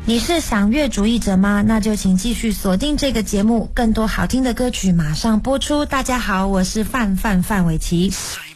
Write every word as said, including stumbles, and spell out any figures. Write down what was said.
你是享乐主义者吗？那就请继续锁定这个节目，更多好听的歌曲马上播出。大家好，我是范范范玮琪。